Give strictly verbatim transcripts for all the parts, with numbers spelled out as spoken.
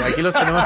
Aquí los tenemos.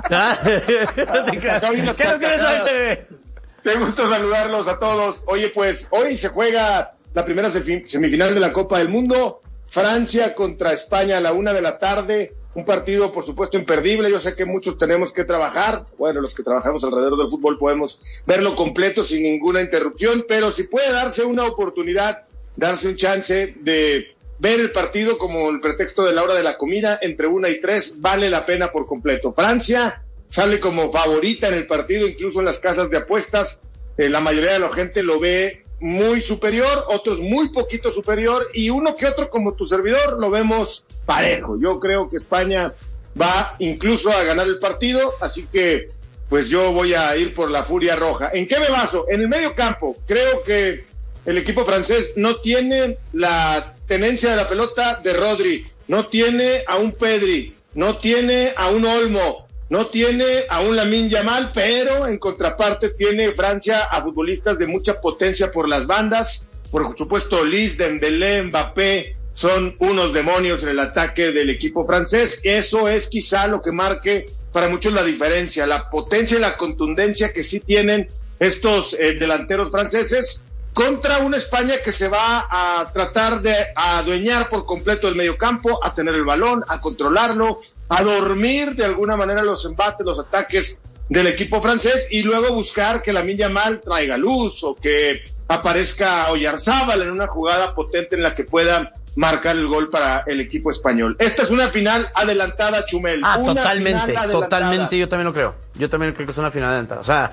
¿Qué no quieres saber? Te gusto saludarlos a todos. Oye, pues, hoy se juega la primera semifinal de la Copa del Mundo. Francia contra España a la una de la tarde. Un partido, por supuesto, imperdible. Yo sé que muchos tenemos que trabajar. Bueno, los que trabajamos alrededor del fútbol podemos verlo completo sin ninguna interrupción, pero si puede darse una oportunidad, darse un chance de ver el partido como el pretexto de la hora de la comida, entre una y tres, vale la pena por completo. Francia sale como favorita en el partido, incluso en las casas de apuestas. Eh, la mayoría de la gente lo ve muy superior, otros muy poquito superior, y uno que otro como tu servidor lo vemos parejo. Yo creo que España va incluso a ganar el partido, así que pues yo voy a ir por la furia roja. ¿En qué me baso? En el medio campo. Creo que el equipo francés no tiene la tenencia de la pelota de Rodri, no tiene a un Pedri, no tiene a un Olmo, no tiene a un Lamine Yamal, pero en contraparte tiene Francia a futbolistas de mucha potencia por las bandas. Por supuesto, Lis, Dembélé, Mbappé son unos demonios en el ataque del equipo francés. Eso es quizá lo que marque para muchos la diferencia, la potencia y la contundencia que sí tienen estos eh, delanteros franceses contra una España que se va a tratar de adueñar por completo el mediocampo, a tener el balón, a controlarlo, a dormir de alguna manera los embates, los ataques del equipo francés, y luego buscar que Lamine Yamal traiga luz o que aparezca Oyarzábal en una jugada potente en la que pueda marcar el gol para el equipo español. Esta es una final adelantada, Chumel. Ah, una totalmente, totalmente, yo también lo creo. Yo también creo que es una final adelantada. O sea,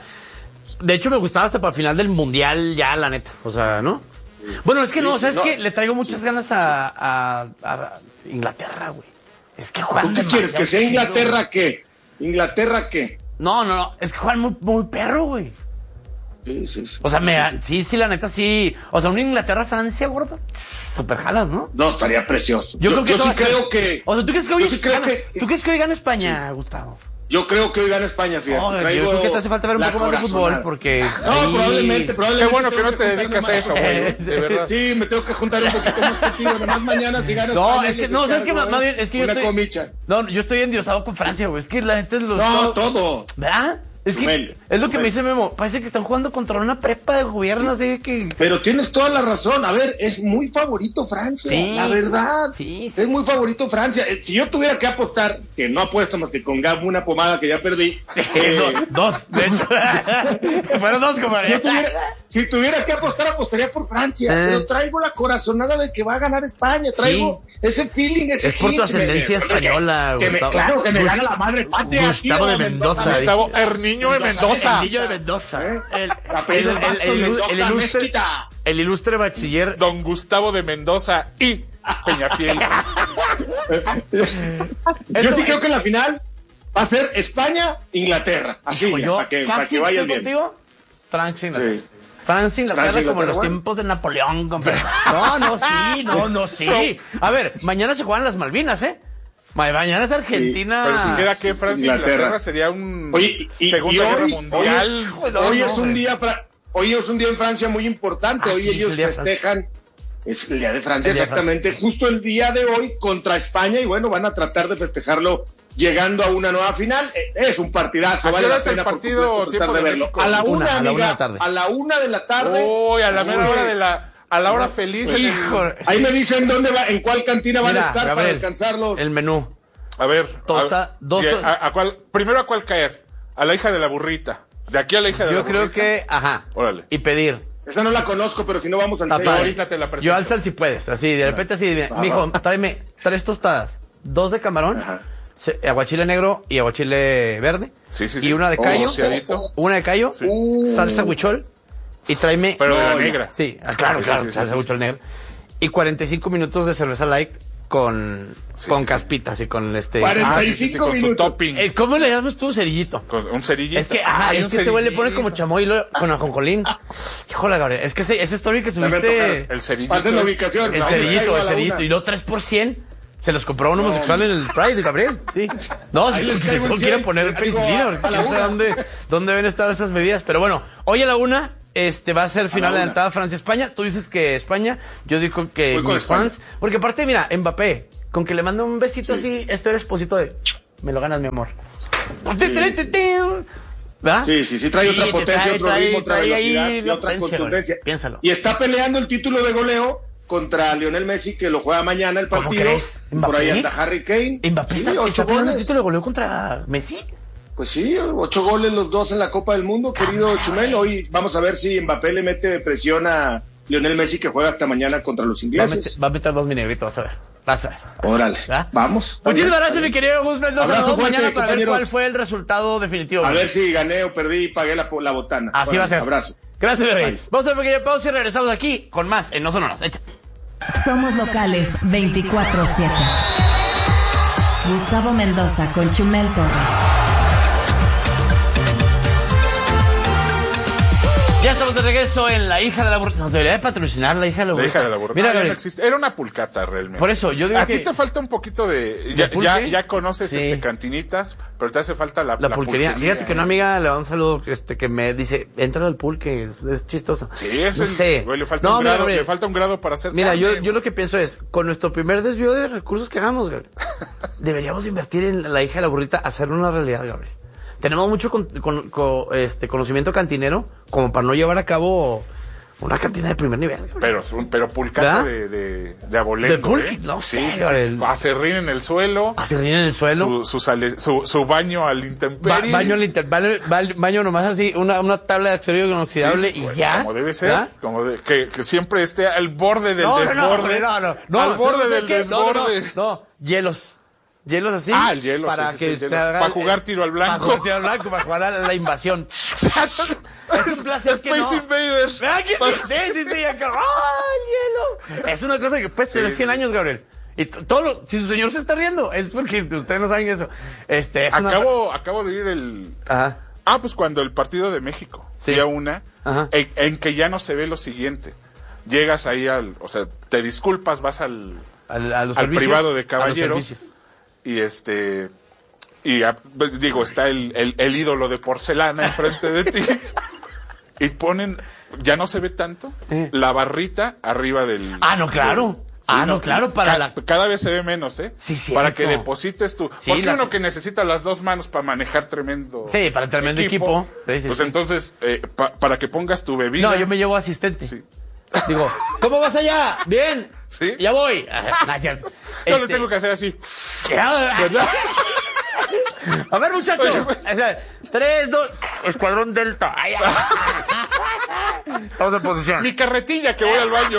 de hecho me gustaba hasta para el final del Mundial ya, la neta. O sea, ¿no? Bueno, es que no, ¿sabes qué? Le traigo muchas ganas a, a, a Inglaterra, güey. Es que juegan ¿Tú qué quieres? ¿Que sea Inglaterra qué? ¿Inglaterra qué? No, no, no. Es que juegan muy, muy perro, güey. Sí, sí, sí. O sea, me, sí, sí, sí, la neta, sí. O sea, una Inglaterra-Francia, gordo. Super jalas, ¿no? No, estaría precioso. Yo, yo creo que yo sí ser... creo que... O sea, ¿tú crees que hoy, sí creo gana... que... ¿Tú crees que hoy gana España, sí. Gustavo? Yo creo que hoy gana España, fíjate. No, yo creo que te hace falta ver un poco más de fútbol, porque... No, ahí... probablemente, probablemente... Qué bueno que no te dedicas a eso, güey, de verdad. Sí, me tengo que juntar un poquito más contigo, nomás mañana si gana No, España, es que, no, ¿sabes qué? Más bien, es que yo una estoy... comicha. No, yo estoy endiosado con Francia, güey. Es que la gente los... No, todo. ¿Verdad? Es que Mel, es lo que Mel. me dice Memo, parece que están jugando contra una prepa de gobierno, así que... Pero tienes toda la razón, a ver, es muy favorito Francia, sí, la verdad, sí, sí. Es muy favorito Francia. Si yo tuviera que apostar, que no apuesto más que con Gab una pomada que ya perdí... Eh, dos, de hecho, fueron dos, compadre. Si tuviera que apostar, apostaría por Francia, eh. pero traigo la corazonada de que va a ganar España, traigo sí. ese feeling, ese es por tu ascendencia me, española, que, que me, Claro, que me gana la madre patria. Gustavo de Mendoza. Gustavo Herniño de Mendoza. El niño de Mendoza. ¿Eh? El, el, el, el, el, el, ilustre, el ilustre bachiller. Don Gustavo de Mendoza y Peñafiel. Yo sí creo que la final va a ser España-Inglaterra. Así, yo para que, para que vaya bien. Contigo, Francia, Inglaterra. Sí. Francia, Inglaterra, Francia, como en los tiempos de Napoleón. Compadre. No, no, sí, no, no, sí. A ver, mañana se juegan las Malvinas, ¿eh? Mañana es Argentina. Sí, pero si queda que Francia e Inglaterra sería un Oye, y, Segunda y hoy, Guerra Mundial. Hoy, hoy no, es un día fra... hoy es un día en Francia muy importante. Ah, hoy sí, ellos festejan. Es el día de Francia, el día exactamente. De Francia. Justo el día de hoy contra España, y bueno, van a tratar de festejarlo llegando a una nueva final. Es un partidazo, vale la pena el partido por de verlo. A la una, una, amiga, a la una de la tarde. A la una de la tarde. Uy, a la mera hora de la a la hora feliz. Hijo, el... Ahí me dicen dónde va, en cuál cantina Mira, van a estar Gabriel, para alcanzarlo. El menú. A ver, Tosta, a, dos a, a cuál, primero a cuál caer, a la hija de la burrita, de aquí a la hija de Yo la burrita. Yo creo que, ajá, órale. Y pedir. Esa no la conozco, pero si no vamos al centro. Ahorita te la presento. Yo alzal si puedes, así, de repente así, ajá. Mijo, tráeme tres tostadas, dos de camarón, ajá. aguachile negro y aguachile verde, sí, sí, sí. y una de callo, oh, una de callo, sí. salsa huichol, y tráeme... Pero de la negra. Sí, claro, sí, claro, sí, sí, salsa sí, huichol sí. negro. Y cuarenta y cinco minutos de cerveza light con, sí, con sí, caspitas y con este... cuarenta y cinco ah, sí, sí, con su topping. Eh, ¿Cómo le llamas tú? Cerillito. Con un cerillito. Es que, ah, es que este güey le pone como chamoy con ajonjolín. Híjole, Gabriel, es que ese, ese story que subiste... El cerillito. Hacen la ubicación. El cerillito, el cerillito. Y luego tres por cien se los compró un homosexual no. en el Pride, Gabriel. Sí. No, si no quieren poner penicilina, porque no sé dónde, dónde deben estar esas medidas. Pero bueno, hoy a la una... Este va a ser final adelantada Francia-España. Tú dices que España, yo digo que mis fans. Porque aparte, mira, Mbappé, con que le manda un besito sí. así, este esposito de. me lo ganas, mi amor. ¿verdad? Sí, sí, sí, trae sí, otra potencia, trae, otro trae, ritmo, otra velocidad y otra potencia, contundencia. Piénsalo. Y está peleando el título de goleo contra Lionel Messi, que lo juega mañana el partido. ¿Cómo crees? Por ahí anda Harry Kane. ¿Mbappé sí, está, está peleando el título de goleo contra Messi? Pues sí, ocho goles los dos en la Copa del Mundo, querido ah, Chumel. Hoy vamos a ver si Mbappé le mete presión a Lionel Messi, que juega hasta mañana contra los ingleses. Va a meter, meter dos minegritos, vas a ver. Vas a ver. Vas Órale, ¿verdad? vamos. Muchísimas gracias, mi querido Gus Mendoza. Nos vemos mañana para compañero. ver cuál fue el resultado definitivo. A ver si gané o perdí y pagué la, la botana. Así Órale, va a ser. Abrazo. Gracias, mi rey. Vamos a hacer una pequeña pausa y regresamos aquí con más en No Sonoras. Echa. Somos locales veinticuatro siete. Gustavo Mendoza con Chumel Torres. Ya estamos de regreso en La Hija de la Burrita. Nos debería de patrocinar La Hija de la Burrita. La Hija de la Burrita. Mira, no, no existe. Era una pulcata realmente. Por eso, yo digo a que... ti te falta un poquito de... Ya, ¿De ya, ya conoces sí. este cantinitas, pero te hace falta la, la, la pulquería. pulquería. Fíjate que una amiga le da un saludo este, que me dice, entra al pulque, es, es chistoso. Sí, es no el, sé. Güey, le, falta no, un mira, grado, Gabriel, le falta un grado para hacer Mira, carne, yo, güey. yo lo que pienso es, con nuestro primer desvío de recursos que hagamos, Gabriel, deberíamos invertir en La Hija de la Burrita, hacerlo una realidad, Gabriel. Tenemos mucho con, con, con, este, conocimiento cantinero como para no llevar a cabo... una cantina de primer nivel. Pero, pero pulcata de, de, de abolendo. ¿De pulque? ¿eh? No sé. Sí, sí, sí. Acerrín en el suelo. Acerrín en el suelo. Su, su, sale, su, su baño al intemperie. Ba, baño al intemperie. Baño, baño nomás así, una, una tabla de accesorio inoxidable sí, sí, y pues, ya. Como debe ser. ¿Ya? Como de, que, que siempre esté al borde del no, desborde. No, no, no. no al borde del qué? desborde. No, no, no, no, hielos. Hielos así. Ah, el hielo, para sí, que sí, sí, se haga, para jugar tiro al blanco. Para jugar tiro al blanco, para jugar a la invasión. Es un placer que Space no. Invaders. ¿Verdad que sí? Sí, sí, sí. Acá. ¡Oh, hielo! Es una cosa que puede tener sí, cien sí. años, Gabriel. Y todo lo, si su señor se está riendo, es porque ustedes no saben eso. Este, es acabo, una... acabo de ir el... Ajá. Ah, pues cuando el partido de México. Sí. Fui a una, en, en que ya no se ve lo siguiente. Llegas ahí al... O sea, te disculpas, vas al... Al, a los al servicios, privado de caballeros. Y este... Y a, digo, está el, el, el ídolo de porcelana enfrente de ti. Y ponen, ya no se ve tanto, eh. la barrita arriba del... Ah, no, claro. Del, sí, ah, no, no, claro, para ca, la... Cada vez se ve menos, ¿eh? Sí, sí. Para que deposites tú. Sí, porque la... uno que necesita las dos manos para manejar tremendo... Sí, para tremendo equipo. equipo. Sí, sí, pues sí. entonces, eh, pa, para que pongas tu bebida... No, yo me llevo asistente. Sí. Digo, ¿cómo vas allá? Bien. Sí. Ya voy. No, es cierto. Yo este... le tengo que hacer así. ¿Verdad? A ver, muchachos. Oye, tres, dos, Escuadrón Delta. Ay, estamos en posición. Mi carretilla que voy al baño.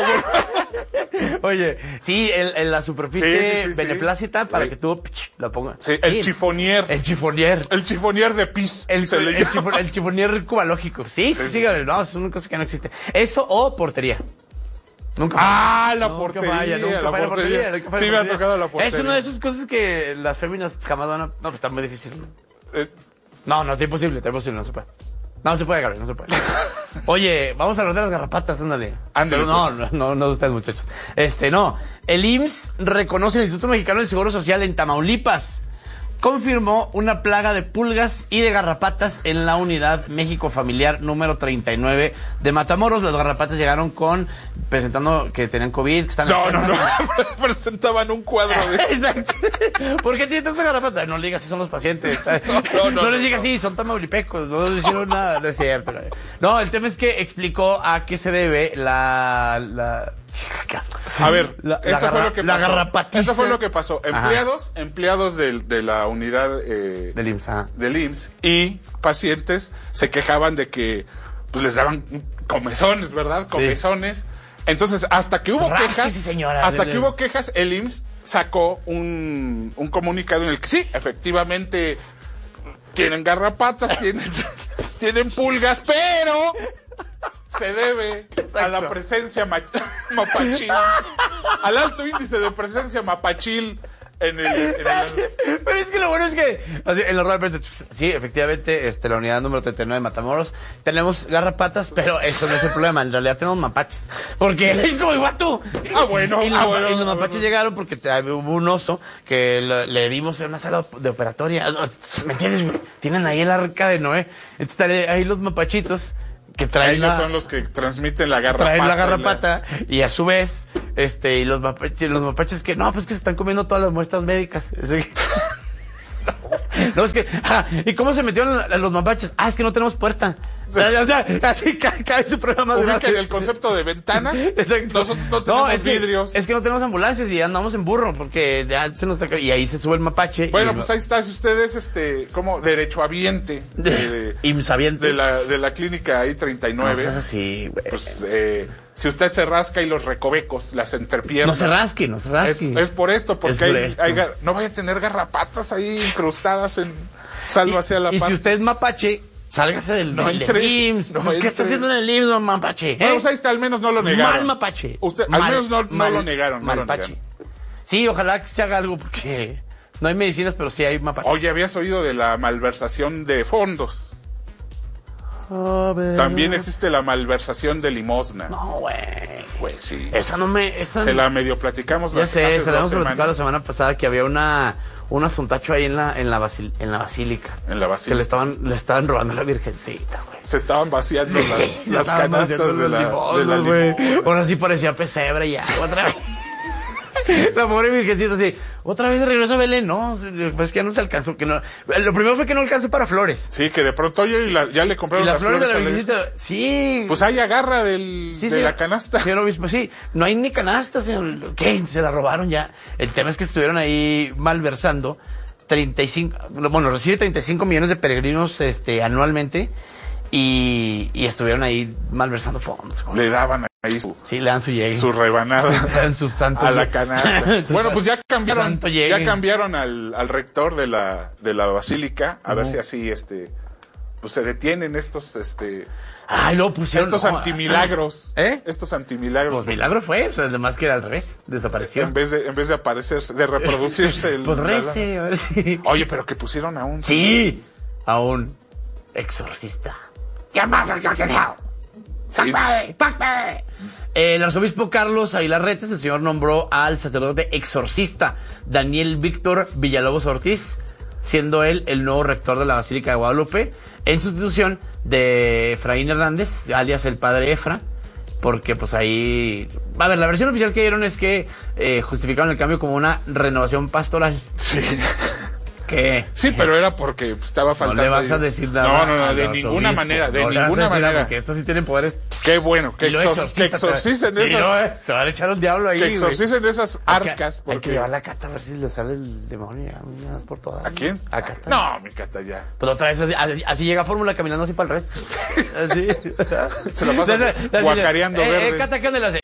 Oye, sí, en, en la superficie sí, sí, sí, beneplácita sí. para sí. que tú pch, la pongas. Sí, el sí, chifonier. El chifonier. El chifonier de pis. El, se el, le el, chifon, el chifonier cubalógico. Sí, sí, sí, sí. No, es una cosa que no existe. Eso o portería. Nunca ah, la nunca portería, falla, nunca la falla portería. portería, nunca falla sí, portería. me ha tocado la portería. Es una de esas cosas que las féminas jamás van a... No, pues está muy difícil. Eh. No, no, es imposible, es imposible, no se puede. No se puede, Gabriel, no se puede. Oye, vamos a hablar de las garrapatas, ándale. Ándale, no, pues. no, no, no ustedes, muchachos. Este, no. El I M S S reconoce el Instituto Mexicano del Seguro Social en Tamaulipas. Confirmó una plaga de pulgas y de garrapatas en la unidad México Familiar número treinta y nueve de Matamoros. Las garrapatas llegaron con, presentando que tenían COVID, que están No, no, no, presentaban un cuadro de... Exacto. ¿Por qué tienen tantas garrapatas? No le digas si son los pacientes. No, no, no, no les digas sí, son tamaulipecos, no les hicieron nada, no es cierto. No, el tema es que explicó a qué se debe la... la... A ver, la, esto la fue garra, lo que la pasó. garrapatiza. Esto fue lo que pasó. Empleados, Ajá. empleados de, de la unidad eh, del I M S S, ajá. del I M S S y pacientes se quejaban de que pues, les daban comezones, ¿verdad? Comezones. Sí. Entonces, hasta que hubo Rasque, quejas, sí, señora, hasta dele. que hubo quejas, el I M S S sacó un, un comunicado en el que sí, efectivamente tienen garrapatas, tienen, tienen pulgas, pero se debe Exacto. a la presencia ma- mapachil, al alto índice de presencia mapachil en el, en el... Pero es que lo bueno es que así, en la rueda de prensa, sí, efectivamente, este, la unidad número treinta y nueve de Matamoros, tenemos garrapatas, pero eso no es el problema, en realidad tenemos mapaches, porque es como igual tú. Ah, bueno, y los, ah, bueno, y los ah, mapaches bueno. llegaron porque te, hubo un oso que le, le dimos en una sala de operatoria, ¿me entiendes? Tienen ahí el arca de Noé, entonces ahí los mapachitos que traen Ellos la, son los que transmiten la garrapata. Traen la garrapata la... y a su vez, este, y los mapaches, los mapaches que no, pues que se están comiendo todas las muestras médicas. No, es que, ah, ¿y cómo se metieron los mapaches? Ah, es que no tenemos puerta. O sea, o sea así cae, cae su programa de Ubica el concepto de ventanas. Exacto. Nosotros no tenemos no, es que, vidrios. Es que no tenemos ambulancias y andamos en burro porque ya se nos saca, y ahí se sube el mapache. Bueno, y pues lo... ahí está. Si ustedes, este, como derechohabiente de, Imsabiente. de, la, de la clínica I treinta y nueve. No, es así, güey. Pues, eh, si usted se rasca y los recovecos, las entrepiernas. No se rasque, no se rasque. Es, es por esto, porque Es por hay, esto. hay gar- no vaya a tener garrapatas ahí incrustadas en... Sálvase a la Y paz. si usted es mapache, sálgase del, No del entre, I M S S. no ¿Qué entre. está haciendo en el I M S S, don mapache? ¿Eh? Bueno, pues ahí está, al menos no lo negaron. Mal mapache. Usted, al Mal- menos no, no mal- lo negaron. No lo malpache. negaron. Sí, ojalá que se haga algo porque no hay medicinas, pero sí hay mapaches. Oye, ¿habías oído de la malversación de fondos? También existe la malversación de limosna. No, güey. Pues sí. Esa no me... Esa Se la medio platicamos Ya las- sé, hace se la dos hemos platicado la semanas semana pasada que había una un asuntacho ahí en la en la, basil, en la basílica. en la Que basílica. le estaban le estaban robando a la virgencita, güey. Se estaban vaciando las, Se las estaban vaciando canastas de los la, de la limosnas, güey. limosna. Ahora sí parecía pesebre ya, otra vez. La pobre virgencita así, otra vez regresa a Belén, no, pues que ya no se alcanzó, que no. Lo primero fue que no alcanzó para flores. Sí, que de pronto, oye, y la- ya le Y compraron las las flores de la a la- virgencita, sí. Pues ahí agarra del, Sí, de señor- la canasta. Señor obispo, sí. No hay ni canasta, señor. ¿Qué? Se la robaron ya. El tema es que estuvieron ahí malversando treinta y cinco, bueno, recibe treinta y cinco millones de peregrinos este anualmente y, y estuvieron ahí malversando fondos. güey. Le daban ahí su, Sí, le dan su llegue. su rebanada Le dan su santo a la llegue. canasta. Su Bueno, san- pues ya cambiaron, santo ya llegue. cambiaron al, al rector de la, de la basílica, a ver si así, este, pues se detienen estos, este, Ay, no, pusieron. estos no, antimilagros. ¿Eh? Estos antimilagros. Pues milagro fue, o sea, además que era al revés, desapareció. En vez de, en vez de aparecerse, de reproducirse el. Pues la- rece, a ver si. Oye, pero que pusieron a un. Sí, a un exorcista. Llamado exorcistado. ¡Sácame! ¡Sácame! El arzobispo Carlos Aguilar Retes, el señor nombró al sacerdote exorcista Daniel Víctor Villalobos Ortiz, siendo él el nuevo rector de la Basílica de Guadalupe, en sustitución de Efraín Hernández, alias el padre Efra, porque pues ahí... A ver, la versión oficial que dieron es que eh, justificaron el cambio como una renovación pastoral. Sí. Que... Sí, pero era porque pues, estaba No faltando. le vas ahí- a decir nada. No, no, no, al de ninguna arzobispo. manera, de No le vas a ninguna decir nada, manera. Porque estos sí tienen poderes. Qué bueno, que, Y lo exor- exorcista, que exorcicen sí, esas. no, eh, te van a echar un diablo ahí. que güey. exorcicen esas Hay que- arcas. Hay que Porque... llevar la cata a ver si le sale el demonio ya, ya más por todas. ¿A quién? A Cata. No, mi Cata ya. Pues otra vez así, así, así llega Fórmula caminando así para el resto. Así. Se la pasa Así, así, guacareando eh, verde. Eh, Cata, ¿qué onda? Le hace?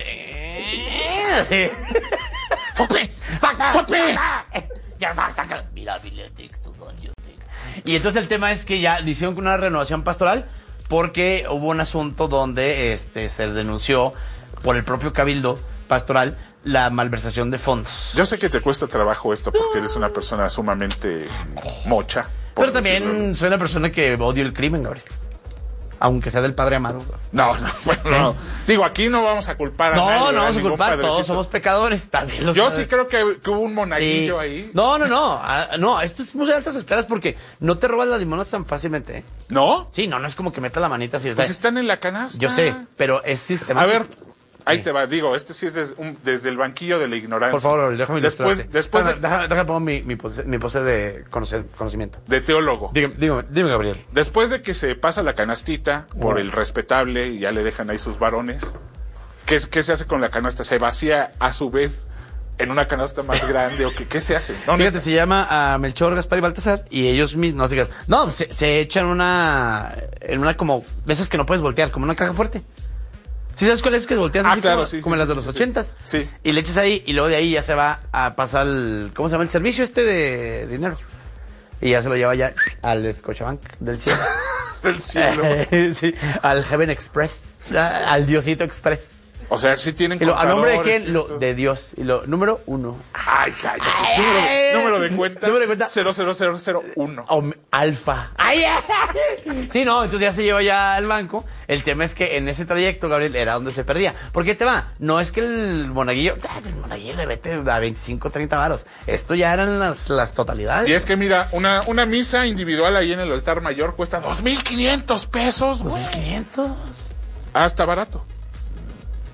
Eh, Así. ¡Fupe! ¡Fupe! Ya va, saca. Mira, Viletic, tu don yo te- Y entonces el tema es que ya le hicieron una renovación pastoral porque hubo un asunto donde este se denunció por el propio cabildo pastoral la malversación de fondos. Yo sé que te cuesta trabajo esto porque eres una persona sumamente mocha. por Pero también decirlo. soy una persona que odio el crimen, Gabriel. Aunque sea del padre Amaro. No, no, bueno, no. Digo, aquí no vamos a culpar a No, nadie. no ¿verdad? vamos a Ningún culpar, todos padrecito. somos pecadores. También los Yo padres. sí creo que, que hubo un Sí. monaguillo ahí. No, no, no. Ah, no, esto es muy altas esperas porque no te robas las limonas tan fácilmente. ¿eh? ¿No? Sí, no, no es como que meta la manita así. O sea, Pues están en la canasta. yo sé, pero es sistema. A ver, ahí te va. Digo, este sí es des- un- desde el banquillo de la ignorancia. Por favor, déjame Después, ilustrarte. después de, Déjame, déjame pongo mi, mi, pose, mi pose de conocer, conocimiento. de teólogo. Dígame, dígame, dime, Gabriel. Después de que se pasa la canastita por Bueno. el respetable y ya le dejan ahí sus varones, ¿qué, es- qué se hace con la canasta? ¿Se vacía a su vez en una canasta más grande o qué, qué se hace? No, Fíjate, neta. se llama a Melchor, Gaspar y Baltasar y ellos mismos, no digas, no, se, se echan una, en una como, de esas que no puedes voltear, como una caja fuerte. ¿Sí sabes cuál es que volteas Ah, así claro, como, sí, sí, como sí, las de sí, los sí. ochentas? Sí. Y le echas ahí y luego de ahí ya se va a pasar el, ¿cómo se llama? El servicio este de dinero. Y ya se lo lleva ya al Scotiabank del cielo. Del cielo. Sí, al Heaven Express, a- al Diosito Express. O sea, sí tienen Y lo, ¿a nombre de contadores quién? y Lo, todo. de Dios. Y lo, número uno. Ay, cállate. Ay, número, ay, número de cuenta. número de cuenta. cero cero cero cero uno. Om- alfa. Ay, ay. Sí, no, entonces ya se lleva ya al banco. El tema es que en ese trayecto, Gabriel, era donde se perdía. ¿Por qué te va? No es que el monaguillo, ah, el monaguillo le vete a veinticinco, treinta varos. Esto ya eran las, las totalidades. Y es que mira, una, una misa individual ahí en el altar mayor cuesta dos mil quinientos pesos, dos güey. mil quinientos. Ah, está barato.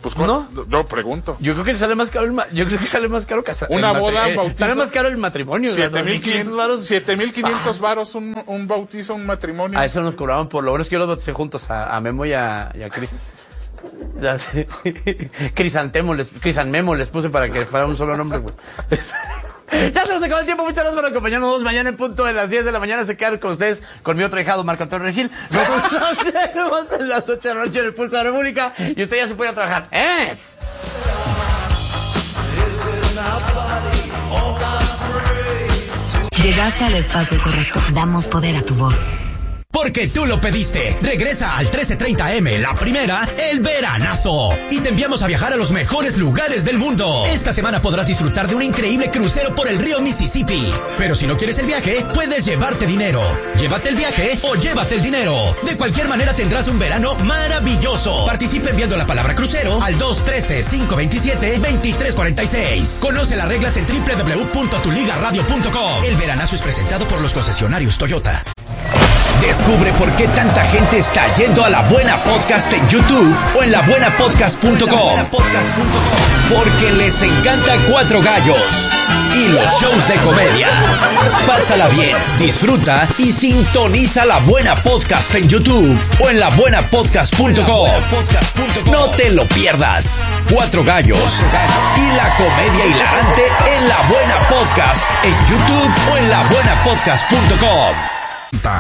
Pues ¿no? Yo pregunto. Yo creo que sale más caro el ma- yo creo que sale más caro casar. Una boda, eh, bautizo. Sale más caro el matrimonio. siete mil quinientos varos un, un bautizo, un matrimonio. A eso nos cobraban por lo bueno es que yo los bauticé juntos, a, a Memo y a, y a Cris. Ya sé. Crisantemo les, Crisanmemo les puse para que fuera un solo nombre, güey. Ya se nos acabó el tiempo, muchas gracias por acompañarnos. Mañana en punto de las diez de la mañana se quedan con ustedes, con mi otro hijado, Marco Antonio Regil. Nosotros nos vemos a las ocho de la noche en el Pulso de la República y usted ya se puede trabajar. ¡Es! Llegaste al espacio correcto. Damos poder a tu voz. Porque tú lo pediste. Regresa al trece treinta eme, la primera, el veranazo. Y te enviamos a viajar a los mejores lugares del mundo. Esta semana podrás disfrutar de un increíble crucero por el río Mississippi. Pero si no quieres el viaje, puedes llevarte dinero. Llévate el viaje o llévate el dinero. De cualquier manera tendrás un verano maravilloso. Participa enviando la palabra crucero al dos uno tres, cinco dos siete, dos tres cuatro seis. Conoce las reglas en doble u doble u doble u punto tu liga radio punto com. El veranazo es presentado por los concesionarios Toyota. Descubre por qué tanta gente está yendo a La Buena Podcast en YouTube o en la buena podcast punto com. Porque les encanta Cuatro Gallos y los shows de comedia. Pásala bien, disfruta y sintoniza La Buena Podcast en YouTube o en la buena podcast punto com. No te lo pierdas. Cuatro Gallos y la comedia hilarante en La Buena Podcast en YouTube o en la buena podcast punto com.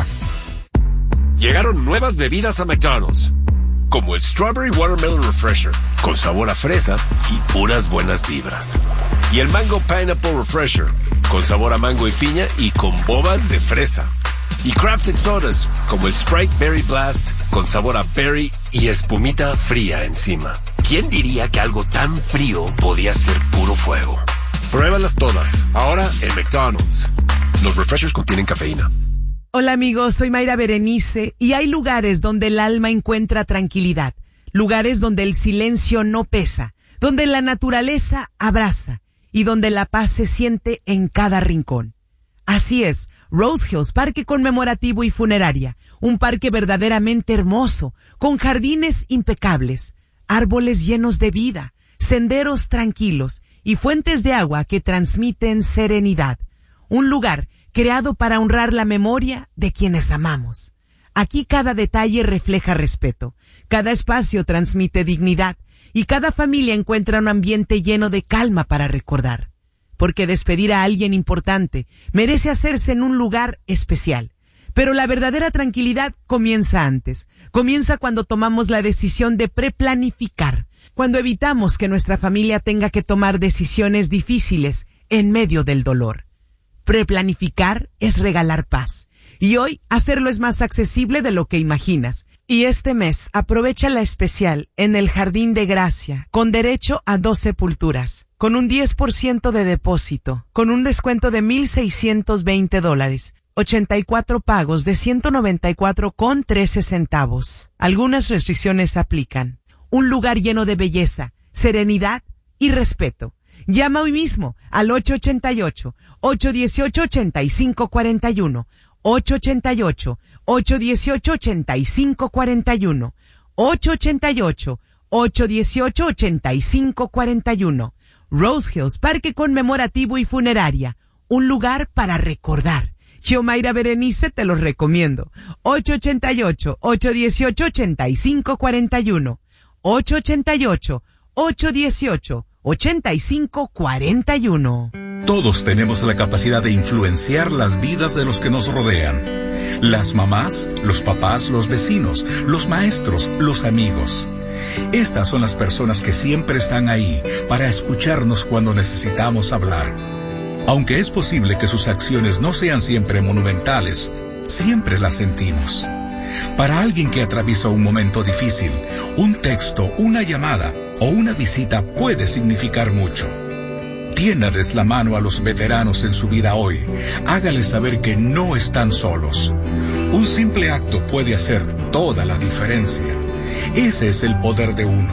Llegaron nuevas bebidas a McDonald's, como el Strawberry Watermelon Refresher, con sabor a fresa y puras buenas vibras. Y el Mango Pineapple Refresher, con sabor a mango y piña y con bobas de fresa. Y Crafted Sodas, como el Sprite Berry Blast, con sabor a berry y espumita fría encima. ¿Quién diría que algo tan frío podía ser puro fuego? Pruébalas todas, ahora en McDonald's. Los refreshers contienen cafeína. Hola amigos, soy Mayra Berenice y hay lugares donde el alma encuentra tranquilidad, lugares donde el silencio no pesa, donde la naturaleza abraza y donde la paz se siente en cada rincón. Así es, Rose Hills, parque conmemorativo y funeraria, un parque verdaderamente hermoso, con jardines impecables, árboles llenos de vida, senderos tranquilos y fuentes de agua que transmiten serenidad. Un lugar creado para honrar la memoria de quienes amamos. Aquí cada detalle refleja respeto, cada espacio transmite dignidad y cada familia encuentra un ambiente lleno de calma para recordar. Porque despedir a alguien importante merece hacerse en un lugar especial. Pero la verdadera tranquilidad comienza antes. Comienza cuando tomamos la decisión de preplanificar, cuando evitamos que nuestra familia tenga que tomar decisiones difíciles en medio del dolor. Preplanificar es regalar paz. Y hoy hacerlo es más accesible de lo que imaginas. Y este mes aprovecha la especial en el Jardín de Gracia, con derecho a dos sepulturas, con un diez por ciento de depósito, con un descuento de mil seiscientos veinte dólares, ochenta y cuatro pagos de ciento noventa y cuatro con trece centavos. Algunas restricciones aplican. Un lugar lleno de belleza, serenidad y respeto. Llama hoy mismo al ocho ocho ocho, ocho uno ocho, ocho cinco cuatro uno, ocho ocho ocho, ocho uno ocho, ocho cinco cuatro uno, ocho ocho ocho, ocho uno ocho, ocho cinco cuatro uno. Rose Hills, parque conmemorativo y funeraria, un lugar para recordar. Yo, Mayra Berenice, te lo recomiendo. ocho ocho ocho, ocho uno ocho, ocho cinco cuatro uno, ocho ocho ocho, ocho uno ocho, ochenta y cinco cuarenta y uno. Todos tenemos la capacidad de influenciar las vidas de los que nos rodean. Las mamás, los papás, los vecinos, los maestros, los amigos. Estas son las personas que siempre están ahí para escucharnos cuando necesitamos hablar. Aunque es posible que sus acciones no sean siempre monumentales, siempre las sentimos. Para alguien que atraviesa un momento difícil, un texto, una llamada o una visita puede significar mucho. Tiéndales la mano a los veteranos en su vida hoy. Hágales saber que no están solos. Un simple acto puede hacer toda la diferencia. Ese es el poder de uno.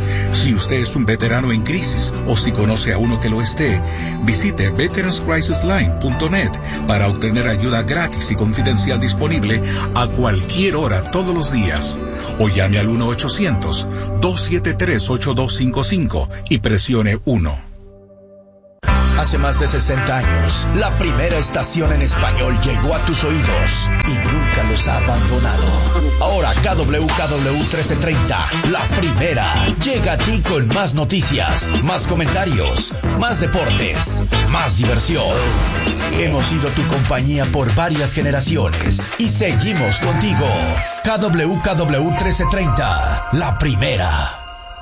Si usted es un veterano en crisis o si conoce a uno que lo esté, visite veterans crisis line punto net para obtener ayuda gratis y confidencial disponible a cualquier hora todos los días. O llame al uno ochocientos, dos siete tres, ocho dos cinco cinco y presione uno. Hace más de sesenta años, la primera estación en español llegó a tus oídos y nunca los ha abandonado. Ahora K W K W trece treinta, la primera, llega a ti con más noticias, más comentarios, más deportes, más diversión. Hemos sido tu compañía por varias generaciones y seguimos contigo. K W K W trece treinta, la primera.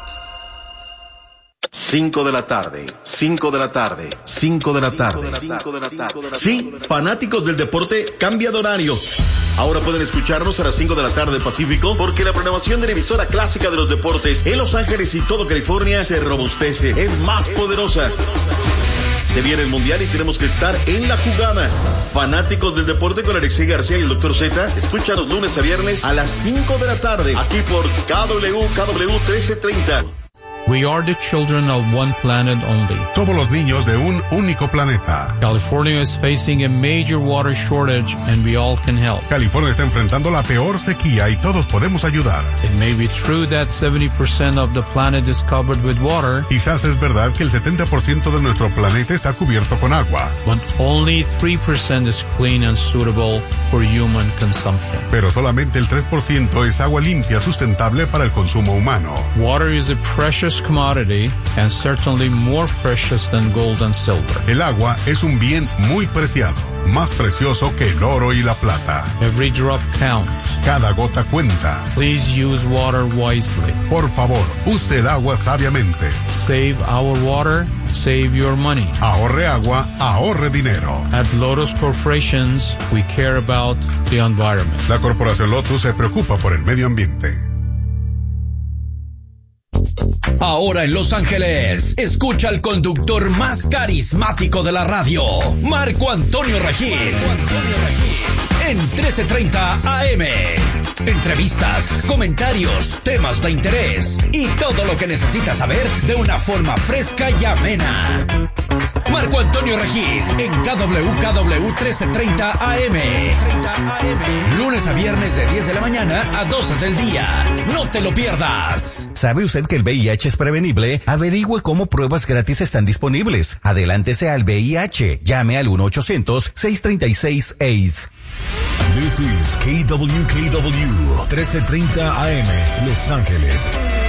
cinco de la tarde, cinco de la tarde, cinco de la tarde. Sí, fanáticos del deporte, cambia de horario. Ahora pueden escucharnos a las cinco de la tarde Pacífico, porque la programación de la emisora clásica de los deportes en Los Ángeles y todo California se robustece, es más poderosa. Se viene el Mundial y tenemos que estar en la jugada. Fanáticos del deporte con Alexei García y el doctor Z, escucha los lunes a viernes a las cinco de la tarde, aquí por K W K W trece treinta. We are the children of one planet only. Somos los niños de un único planeta. California is facing a major water shortage and we all can help. California está enfrentando la peor sequía y todos podemos ayudar. It may be true that seventy percent of the planet is covered with water. Quizás es verdad que el setenta por ciento de nuestro planeta está cubierto con agua. But only three percent is clean and suitable for human consumption. Pero solamente el tres por ciento es agua limpia sustentable para el consumo humano. Water is a precious commodity and certainly more precious than gold and silver. El agua es un bien muy preciado, más precioso que el oro y la plata. Every drop counts. Cada gota cuenta. Please use water wisely. Por favor, use el agua sabiamente. Save our water, save your money. Ahorre agua, ahorre dinero. At Lotus Corporations, we care about the environment. La Corporación Lotus se preocupa por el medio ambiente. Ahora en Los Ángeles, escucha al conductor más carismático de la radio, Marco Antonio Regil. Marco Antonio Regil. En trece treinta A M. Entrevistas, comentarios, temas de interés y todo lo que necesitas saber de una forma fresca y amena. Marco Antonio Regil en K W K W trece treinta A M. Lunes a viernes de diez de la mañana a doce del día. No te lo pierdas. ¿Sabe usted que el V I H es prevenible? Averigüe cómo pruebas gratis están disponibles. Adelántese al V I H. Llame al uno ochocientos, seis treinta y seis, AIDS. This is K W K W trece treinta A M, Los Ángeles.